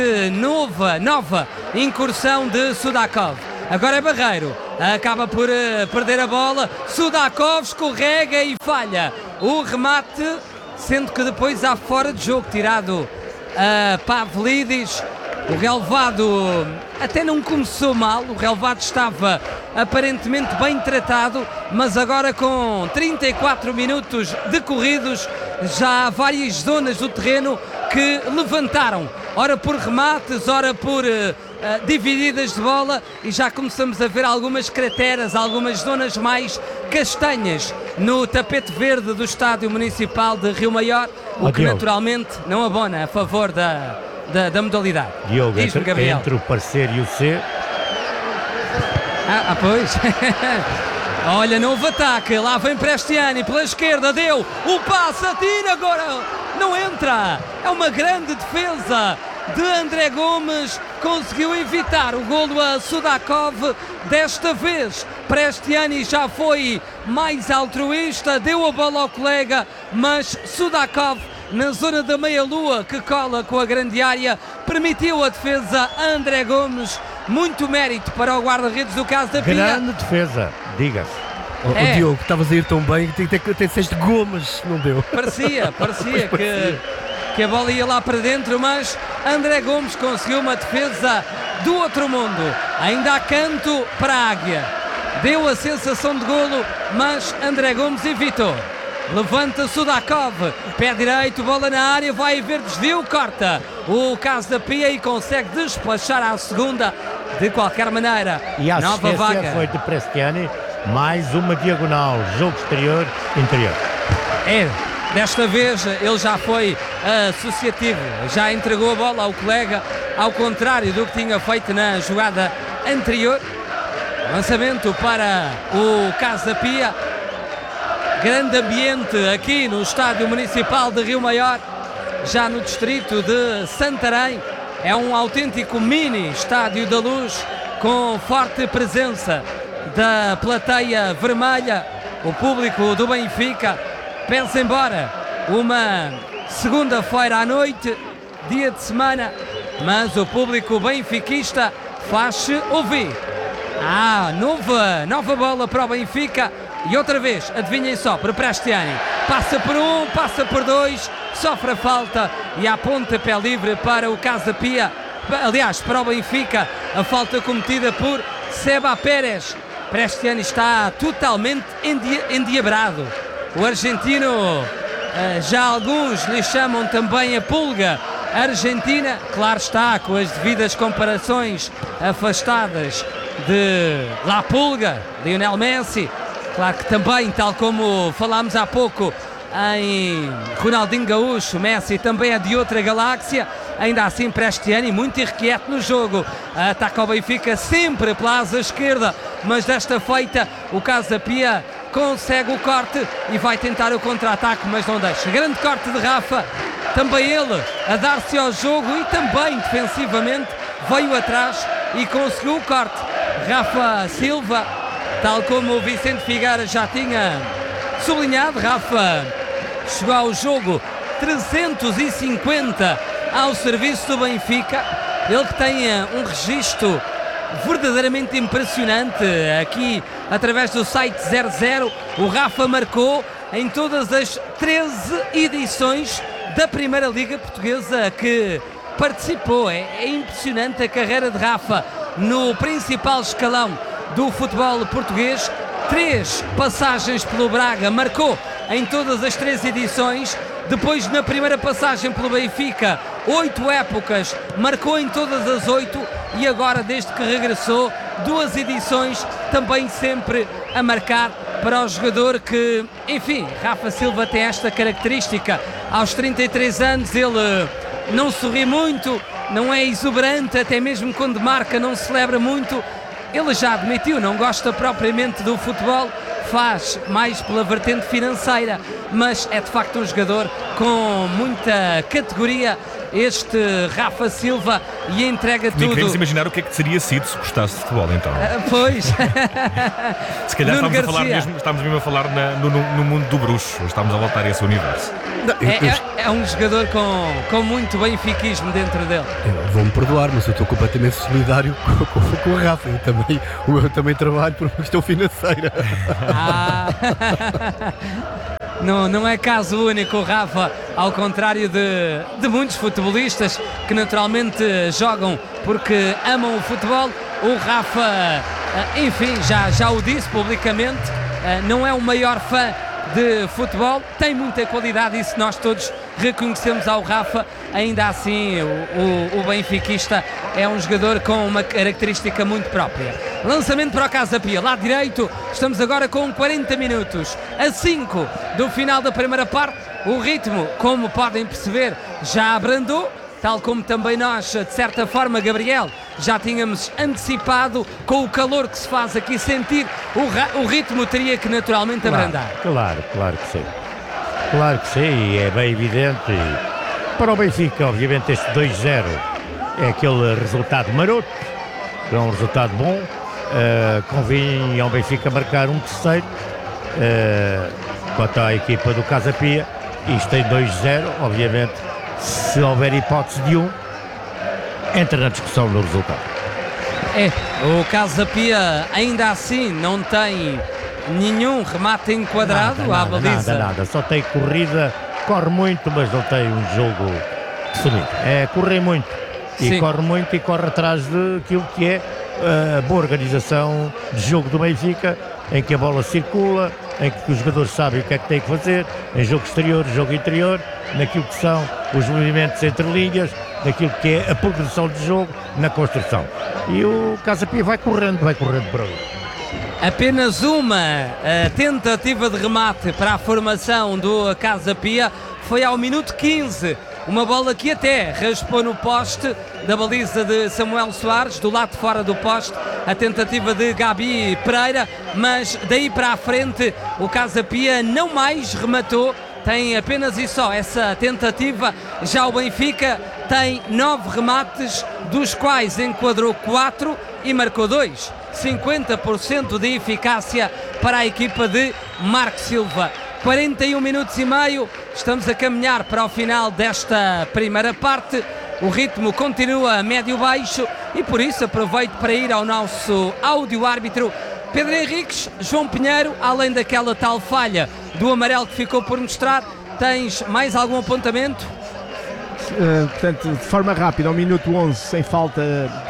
nova incursão de Sudakov. Agora é Barreiro, acaba por perder a bola, Sudakov escorrega e falha o remate, sendo que depois há fora de jogo tirado a Pavlidis. O relevado até não começou mal, o relevado estava aparentemente bem tratado, mas agora com 34 minutos decorridos já há várias zonas do terreno que levantaram, ora por remates, ora por divididas de bola, e já começamos a ver algumas crateras, algumas zonas mais castanhas no tapete verde do Estádio Municipal de Rio Maior, o que naturalmente não abona a favor da modalidade.
Diogo, entre o parecer e o C.
Pois. Olha, novo ataque, lá vem Prestiani pela esquerda, deu o passe, atira, agora não entra. É uma grande defesa de André Gomes, conseguiu evitar o golo a Sudakov. Desta vez Prestiani já foi mais altruísta, deu a bola ao colega, mas Sudakov, na zona da meia-lua que cola com a grande área, permitiu a defesa a André Gomes. Muito mérito para o guarda-redes do Casa Pia.
Grande defesa, diga-se.
O Diogo, estavas a ir tão bem que até disseste Gomes, não deu.
Parecia que a bola ia lá para dentro, mas André Gomes conseguiu uma defesa do outro mundo. Ainda há canto para a Águia. Deu a sensação de golo, mas André Gomes evitou. Levanta Sudakov, pé direito, bola na área, vai haver desvio, corta o Casa Pia e consegue despachar à segunda de qualquer maneira.
E a
nova
assistência
vaga.
foi de Prestiani, mais uma diagonal, jogo exterior-interior.
Desta vez ele já foi associativo, já entregou a bola ao colega, ao contrário do que tinha feito na jogada anterior. Lançamento para o Casa Pia. Grande ambiente aqui no Estádio Municipal de Rio Maior, já no distrito de Santarém. É um autêntico mini Estádio da Luz, com forte presença da plateia vermelha. O público do Benfica pensa embora uma segunda-feira à noite, dia de semana, mas o público benfiquista faz-se ouvir. Nova bola para o Benfica. E outra vez, adivinhem só, para Prestiani, passa por um, passa por dois, sofre a falta e há pontapé livre para o Casa Pia, aliás, para o Benfica, a falta cometida por Seba Pérez. Prestiani está totalmente endiabrado. O argentino, já alguns lhe chamam também a pulga argentina, claro está, com as devidas comparações afastadas de La Pulga, Lionel Messi. Claro que também, tal como falámos há pouco em Ronaldinho Gaúcho, Messi também é de outra galáxia. Ainda assim, Prestiani muito irrequieto no jogo, ataca o Benfica sempre pela asa esquerda, mas desta feita o Casa Pia consegue o corte e vai tentar o contra-ataque, mas não deixa. Grande corte de Rafa, também ele a dar-se ao jogo e também defensivamente veio atrás e conseguiu o corte. Rafa Silva, tal como o Vicente Figueira já tinha sublinhado, Rafa chegou ao jogo 350 ao serviço do Benfica. Ele que tem um registro verdadeiramente impressionante aqui através do site 00. O Rafa marcou em todas as 13 edições da Primeira Liga Portuguesa que participou. É impressionante a carreira de Rafa no principal escalão do futebol português. 3 passagens pelo Braga, marcou em todas as 3 edições. Depois, na primeira passagem pelo Benfica, 8 épocas, marcou em todas as 8. E agora, desde que regressou, 2 edições, também sempre a marcar para o jogador que, enfim, Rafa Silva tem esta característica. Aos 33 anos ele não sorri muito, não é exuberante, até mesmo quando marca não celebra muito. Ele já admitiu, não gosta propriamente do futebol, faz mais pela vertente financeira, mas é de facto um jogador com muita categoria, este Rafa Silva, e entrega tudo.
Nem queremos imaginar o que é que teria sido se gostasse de futebol, então.
Pois.
Se calhar estamos mesmo a falar no mundo do bruxo, estamos a voltar a esse universo.
É um jogador com muito benfiquismo dentro dele.
Vou-me perdoar, mas eu estou completamente solidário com o Rafa. Eu também trabalho por uma questão financeira.
Não é caso único, Rafa, ao contrário de muitos futebolistas que naturalmente jogam porque amam o futebol. O Rafa, enfim, já o disse publicamente, não é o maior fã de futebol, tem muita qualidade, isso nós todos reconhecemos ao Rafa. Ainda assim, o benfiquista é um jogador com uma característica muito própria. Lançamento para o Casa Pia, lado direito. Estamos agora com 40 minutos a 5 do final da primeira parte. O ritmo, como podem perceber, já abrandou, tal como também nós, de certa forma, Gabriel, já tínhamos antecipado. Com o calor que se faz aqui sentir, o ritmo teria que naturalmente abrandar.
Claro que sim. Claro que sim, e é bem evidente. Para o Benfica, obviamente, este 2-0 é aquele resultado maroto, é um resultado bom. Convinha ao Benfica marcar um terceiro. Quanto à equipa do Casa Pia, isto em 2-0, obviamente, se houver hipótese de entra na discussão no resultado.
O Casa Pia ainda assim não tem nenhum remate enquadrado à baliza.
Nada, só tem corrida, corre muito, mas não tem um jogo definido. Corre muito, e corre muito e corre atrás daquilo que é a boa organização de jogo do Benfica, em que a bola circula, em que os jogadores sabem o que é que têm que fazer, em jogo exterior, jogo interior, naquilo que são os movimentos entre linhas, naquilo que é a progressão de jogo, na construção. E o Casa Pia vai correndo para ali.
Apenas uma tentativa de remate para a formação do Casa Pia, foi ao minuto 15. Uma bola que até raspou no poste da baliza de Samuel Soares, do lado de fora do poste, a tentativa de Gabi Pereira, mas daí para a frente o Casa Pia não mais rematou, tem apenas e só essa tentativa. Já o Benfica tem 9 remates, dos quais enquadrou 4 e marcou 2. 50% de eficácia para a equipa de Marco Silva. 41 minutos e meio, estamos a caminhar para o final desta primeira parte. O ritmo continua médio-baixo e por isso aproveito para ir ao nosso áudio-árbitro Pedro Henriques. João Pinheiro, além daquela tal falha do amarelo que ficou por mostrar, tens mais algum apontamento?
Portanto, de forma rápida, ao minuto 11, sem falta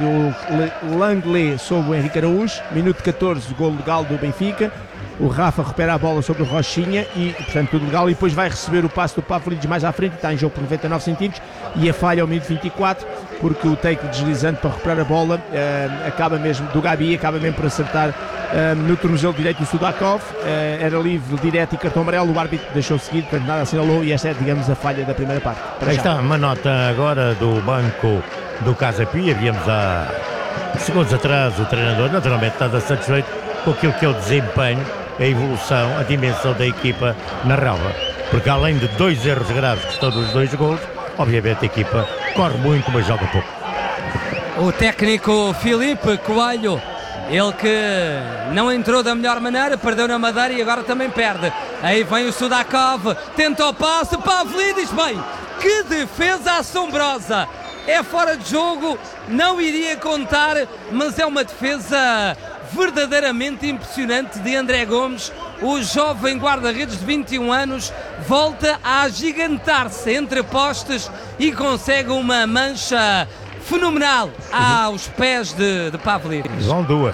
do Langley sobre o Henrique Araújo. Minuto 14, gol legal do Benfica. O Rafa recupera a bola sobre o Rochinha e, portanto, tudo legal. E depois vai receber o passe do Pavlidis mais à frente, está em jogo por 99 centímetros. E a falha ao minuto 24, porque o take deslizante para recuperar a bola acaba mesmo, do Gabi, acaba mesmo por acertar no tornozelo direito do Sudakov. Era livre, direto e cartão amarelo. O árbitro deixou seguir, portanto, nada assinalou. E esta é, digamos, a falha da primeira parte.
Aí está uma nota agora do banco do Casa Pia. Víamos há segundos atrás o treinador, naturalmente, está satisfeito com aquilo que é o desempenho, a evolução, a dimensão da equipa na relva, porque além de 2 erros graves que estão nos 2 golos, obviamente a equipa corre muito, mas joga pouco.
O técnico Filipe Coelho, ele que não entrou da melhor maneira, perdeu na Madeira e agora também perde. Aí vem o Sudakov, tenta o passe, Pavlidis, bem, Que defesa assombrosa! É fora de jogo, não iria contar, mas é uma defesa verdadeiramente impressionante de André Gomes. O jovem guarda-redes de 21 anos volta a agigantar-se entre postes e consegue uma mancha fenomenal aos pés de Pavlidis.
Vão duas.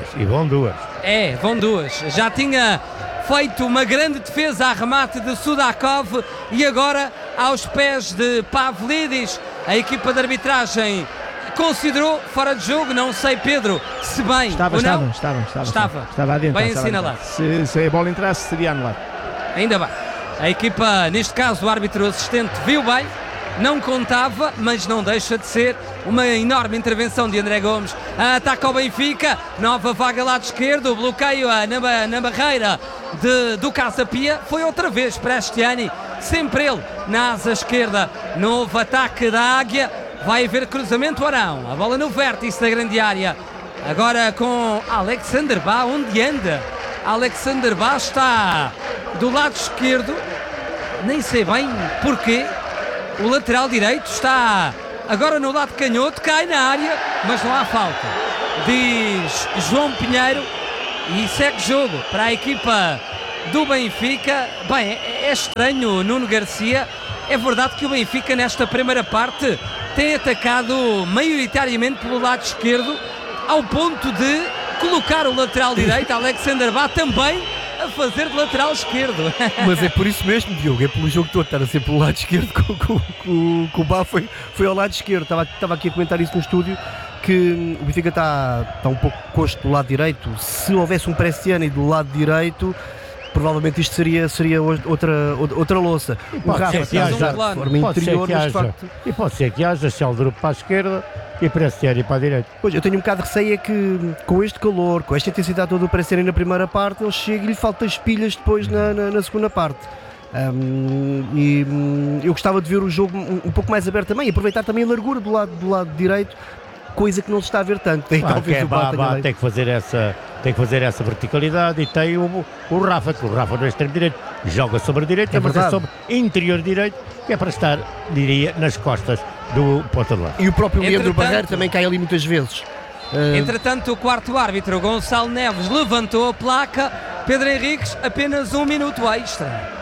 Vão duas. Já tinha feito uma grande defesa a remate de Sudakov e agora aos pés de Pavlidis. A equipa de arbitragem considerou fora de jogo, não sei, Pedro, se bem ou não.
Estava adentro.
Bem assinalado.
Se a bola entrasse, seria anulado.
Ainda bem. A equipa, neste caso o árbitro assistente, viu bem, não contava, mas não deixa de ser uma enorme intervenção de André Gomes. Ataca o Benfica, nova vaga lado esquerdo, bloqueio na barreira do Casa Pia. Foi outra vez Prestiani, sempre ele na asa esquerda. Novo ataque da Águia. Vai haver cruzamento ou não? A bola no vértice da grande área. Agora com Alexander Bá. Onde anda? Alexander Bá está do lado esquerdo. Nem sei bem porquê. O lateral direito está agora no lado canhoto. Cai na área, mas não há falta. Diz João Pinheiro. E segue jogo para a equipa do Benfica. Bem, é estranho, Nuno Garcia. É verdade que o Benfica nesta primeira parte tem atacado maioritariamente pelo lado esquerdo, ao ponto de colocar o lateral direito, Alexander Bá, também a fazer de lateral esquerdo.
Mas é por isso mesmo, Diogo, é pelo jogo todo estar a ser pelo lado esquerdo que o Bá foi ao lado esquerdo. Estava aqui a comentar isso no estúdio, que o Benfica está um pouco coxo do lado direito. Se houvesse um Prestiani do lado direito, provavelmente isto seria outra louça.
O Rafa está
de forma interior, mas de facto...
E pode ser que haja Sheldrup para a esquerda e Prestiani para a direita.
Pois, eu tenho um bocado de receio é que com este calor, com esta intensidade toda do Prestiani na primeira parte, ele chega e lhe falta as pilhas depois na segunda parte. Eu gostava de ver o jogo um pouco mais aberto também e aproveitar também a largura do lado direito, coisa que não se está a ver tanto.
Tem que fazer essa verticalidade e tem o Rafa, que o Rafa no extremo direito joga sobre a direita, mas é sobre interior direito, que é para estar, diria, nas costas do ponta de lança.
E o próprio Leandro Barreiro também cai ali muitas vezes.
Entretanto, o quarto árbitro, Gonçalo Neves, levantou a placa. Pedro Henriques, apenas 1 minuto extra.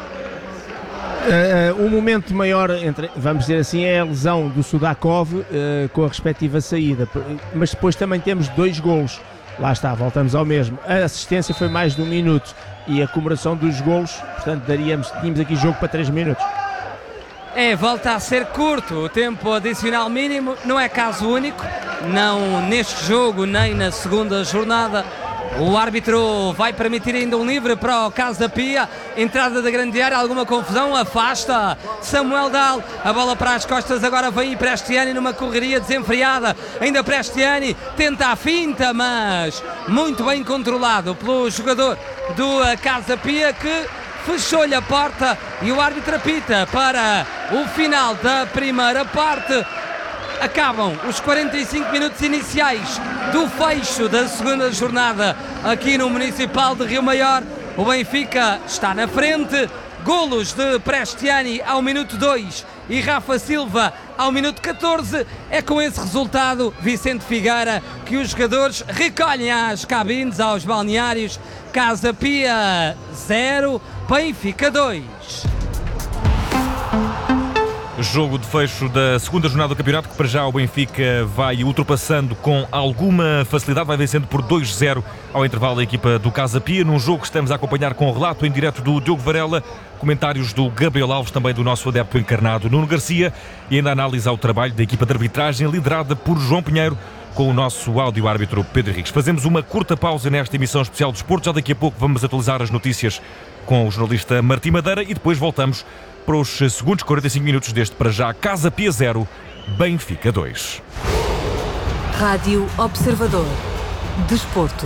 O momento maior, vamos dizer assim, é a lesão do Sudakov com a respectiva saída, mas depois também temos 2 golos. Lá está, voltamos ao mesmo. A assistência foi mais de 1 minuto e a comemoração dos golos, portanto tínhamos aqui jogo para 3 minutos.
Volta a ser curto o tempo adicional mínimo, não é caso único, não neste jogo nem na segunda jornada. O árbitro vai permitir ainda um livre para o Casa Pia. Entrada da grande área, alguma confusão, afasta Samuel Dal. A bola para as costas, agora vem Prestiani numa correria desenfreada. Ainda Prestiani tenta a finta, mas muito bem controlado pelo jogador do Casa Pia, que fechou-lhe a porta e o árbitro apita para o final da primeira parte. Acabam os 45 minutos iniciais do fecho da segunda jornada aqui no Municipal de Rio Maior. O Benfica está na frente. Golos de Prestiani ao minuto 2 e Rafa Silva ao minuto 14. É com esse resultado, Vicente Figueira, que os jogadores recolhem às cabines, aos balneários. Casa Pia 0, Benfica 2.
Jogo de fecho da segunda jornada do campeonato, que para já o Benfica vai ultrapassando com alguma facilidade, vai vencendo por 2-0 ao intervalo a equipa do Casa Pia, num jogo que estamos a acompanhar com o relato em direto do Diogo Varela, comentários do Gabriel Alves, também do nosso adepto encarnado Nuno Garcia, e ainda a análise ao trabalho da equipa de arbitragem liderada por João Pinheiro, com o nosso áudio-árbitro Pedro Henriques. Fazemos uma curta pausa nesta emissão especial do Desporto, já daqui a pouco vamos atualizar as notícias com o jornalista Martim Madeira e depois voltamos para os segundos 45 minutos deste para já Casa Pia 0, Benfica 2.
Rádio Observador. Desporto.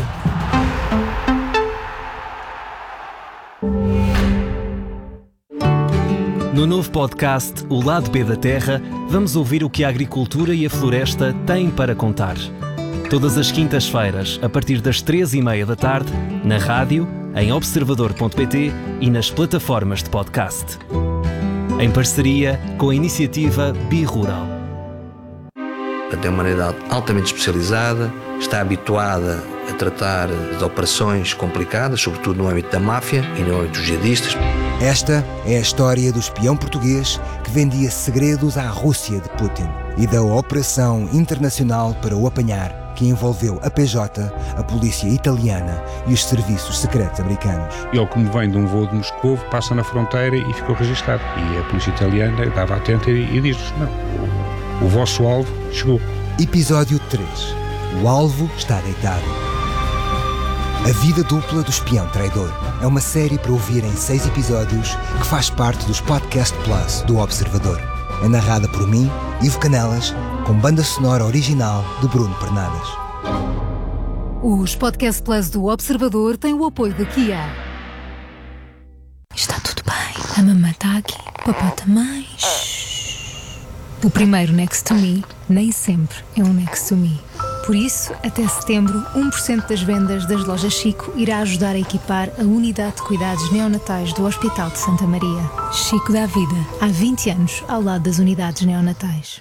No novo podcast O Lado B da Terra, vamos ouvir o que a agricultura e a floresta têm para contar. Todas as quintas-feiras, a partir das 3h30 da tarde, na rádio, em observador.pt e nas plataformas de podcast. em parceria com a iniciativa Birural.
Tem uma unidade altamente especializada, está habituada a tratar de operações complicadas, sobretudo no âmbito da máfia e no âmbito dos jihadistas.
Esta é a história do espião português que vendia segredos à Rússia de Putin e da operação internacional para o apanhar, que envolveu a PJ, a polícia italiana e os serviços secretos americanos.
Ele, como vem de um voo de Moscou, passa na fronteira e ficou registado. E a polícia italiana estava atenta e diz-nos: não, o vosso alvo chegou.
Episódio 3. O alvo está deitado. A vida dupla do espião traidor é uma série para ouvir em 6 episódios que faz parte dos Podcast Plus do Observador. É narrada por mim, Ivo Canelas, com banda sonora original de Bruno Pernadas.
Os Podcast Plus do Observador têm o apoio da Kia.
Está tudo bem. A mamãe está aqui. O papá também. O primeiro Next to Me nem sempre é um Next to Me. Por isso, até setembro, 1% das vendas das lojas Chico irá ajudar a equipar a unidade de cuidados neonatais do Hospital de Santa Maria. Chico dá vida há 20 anos ao lado das unidades neonatais.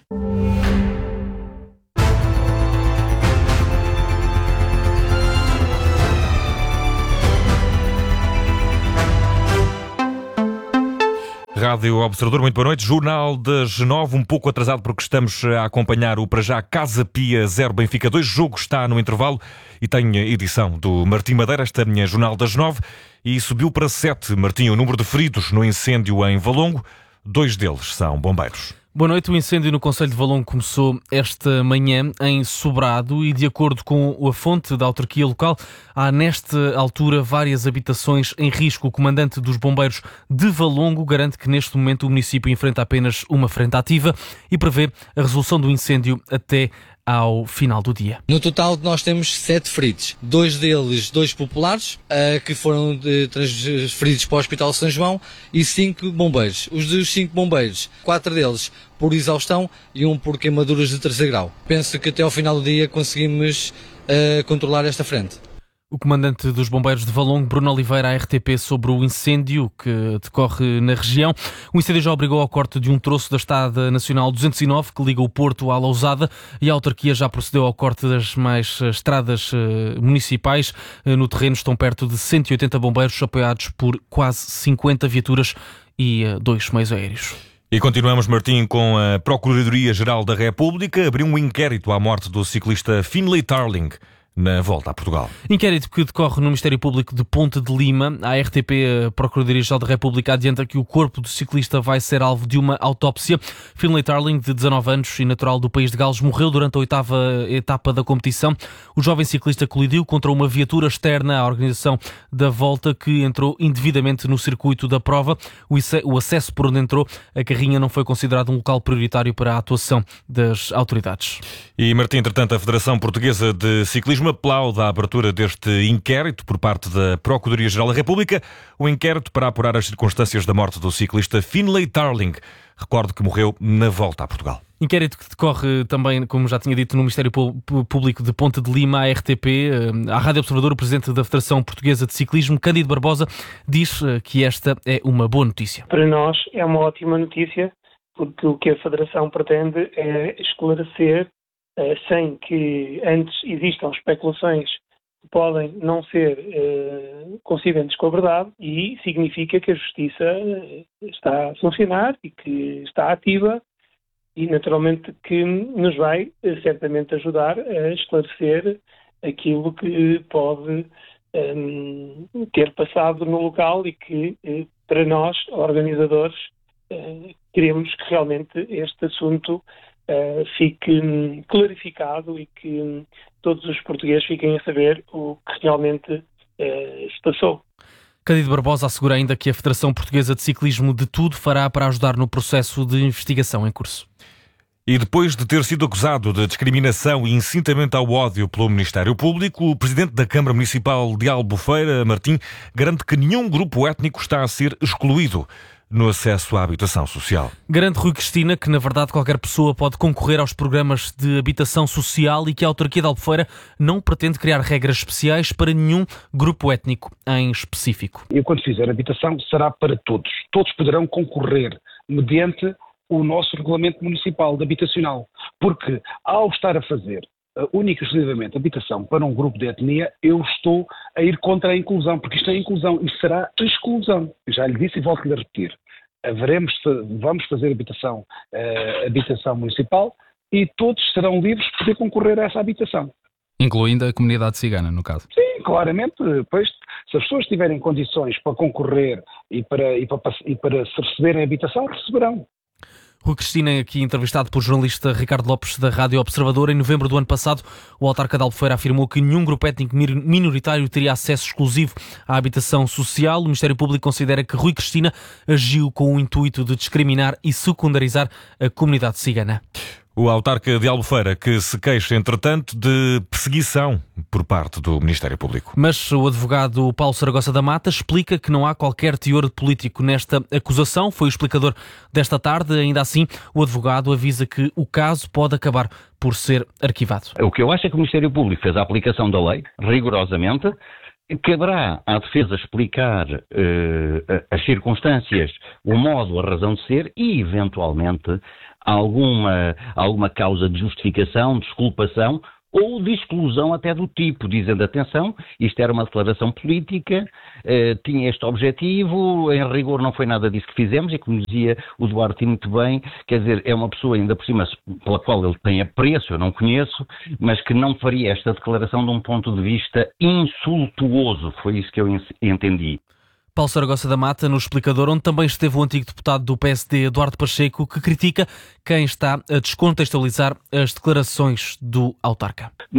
Rádio Observador, muito boa noite. Jornal das 9, um pouco atrasado porque estamos a acompanhar o para já Casa Pia 0 Benfica 2. O jogo está no intervalo e tem edição do Martim Madeira, esta minha Jornal das 9, e subiu para 7, Martim, o número de feridos no incêndio em Valongo. 2 deles são bombeiros.
Boa noite. O incêndio no concelho de Valongo começou esta manhã em Sobrado e, de acordo com a fonte da autarquia local, há nesta altura várias habitações em risco. O comandante dos bombeiros de Valongo garante que neste momento o município enfrenta apenas uma frente ativa e prevê a resolução do incêndio até ao final do dia.
No total nós temos 7 feridos, 2 deles, 2 populares, que foram transferidos para o Hospital São João, e 5 bombeiros. Os dos 5 bombeiros, 4 deles por exaustão e 1 por queimaduras de 3º grau. Penso que até ao final do dia conseguimos controlar esta frente.
O comandante dos bombeiros de Valongo, Bruno Oliveira, à RTP, sobre o incêndio que decorre na região. O incêndio já obrigou ao corte de um troço da Estrada Nacional 209, que liga o Porto à Lousada, e a autarquia já procedeu ao corte das mais estradas municipais. No terreno estão perto de 180 bombeiros, apoiados por quase 50 viaturas e 2 meios aéreos.
E continuamos, Martim, com a Procuradoria-Geral da República. Abriu um inquérito à morte do ciclista Finlay Tarling na volta a Portugal.
Inquérito que decorre no Ministério Público de Ponte de Lima. A RTP, a Procuradoria-Geral da República, adianta que o corpo do ciclista vai ser alvo de uma autópsia. Finlay Tarling, de 19 anos e natural do país de Gales, morreu durante a 8ª etapa da competição. O jovem ciclista colidiu contra uma viatura externa à organização da volta, que entrou indevidamente no circuito da prova. O acesso por onde entrou a carrinha não foi considerado um local prioritário para a atuação das autoridades.
E, Martim, entretanto, a Federação Portuguesa de Ciclismo aplaude a abertura deste inquérito por parte da Procuradoria-Geral da República, o inquérito para apurar as circunstâncias da morte do ciclista Finlay Tarling. Recordo que morreu na volta a Portugal.
Inquérito que decorre também, como já tinha dito, no Ministério Público de Ponte de Lima, à RTP. À Rádio Observador, o presidente da Federação Portuguesa de Ciclismo, Cândido Barbosa, diz que esta é uma boa notícia.
Para nós é uma ótima notícia, porque o que a Federação pretende é esclarecer, sem que antes existam especulações que podem não ser coincidentes com a verdade, e significa que a Justiça está a funcionar e que está ativa, e naturalmente que nos vai certamente ajudar a esclarecer aquilo que pode ter passado no local, e que para nós, organizadores, queremos que realmente este assunto fique clarificado e que todos os portugueses fiquem a saber o que realmente se passou.
Cândido Barbosa assegura ainda que a Federação Portuguesa de Ciclismo de tudo fará para ajudar no processo de investigação em curso.
E depois de ter sido acusado de discriminação e incitamento ao ódio pelo Ministério Público, o presidente da Câmara Municipal de Albufeira, Martim, garante que nenhum grupo étnico está a ser excluído no acesso à habitação social.
Garante Rui Cristina que, na verdade, qualquer pessoa pode concorrer aos programas de habitação social e que a autarquia de Albufeira não pretende criar regras especiais para nenhum grupo étnico em específico.
Enquanto fizer habitação, será para todos. Todos poderão concorrer mediante o nosso regulamento municipal de habitacional, porque ao estar a fazer única e exclusivamente habitação para um grupo de etnia, eu estou a ir contra a inclusão, porque isto é inclusão, isto será exclusão. Eu já lhe disse e volto-lhe a repetir. Vamos fazer habitação municipal e todos serão livres de poder concorrer a essa habitação.
Incluindo a comunidade cigana, no caso.
Sim, claramente. Depois, se as pessoas tiverem condições para concorrer e para se receberem habitação, receberão.
Rui Cristina, aqui entrevistado pelo jornalista Ricardo Lopes da Rádio Observador. Em novembro do ano passado, o autarca de Albufeira afirmou que nenhum grupo étnico minoritário teria acesso exclusivo à habitação social. O Ministério Público considera que Rui Cristina agiu com o intuito de discriminar e secundarizar a comunidade cigana.
O autarca de Albufeira que se queixa, entretanto, de perseguição por parte do Ministério Público.
Mas o advogado Paulo Saragossa da Mata explica que não há qualquer teor político nesta acusação. Foi o explicador desta tarde. Ainda assim, o advogado avisa que o caso pode acabar por ser arquivado.
O que eu acho é que o Ministério Público fez a aplicação da lei, rigorosamente. Caberá à defesa explicar as circunstâncias, o modo, a razão de ser e, eventualmente, alguma causa de justificação, de exculpação ou de exclusão até do tipo, dizendo, atenção, isto era uma declaração política, tinha este objetivo, em rigor não foi nada disso que fizemos, e como dizia o Duarte muito bem, quer dizer, é uma pessoa ainda por cima pela qual ele tem apreço, eu não conheço, mas que não faria esta declaração de um ponto de vista insultuoso, foi isso que eu entendi.
Paulo Saragossa da Mata, no explicador, onde também esteve o antigo deputado do PSD, Eduardo Pacheco, que critica quem está a descontextualizar as declarações do autarca.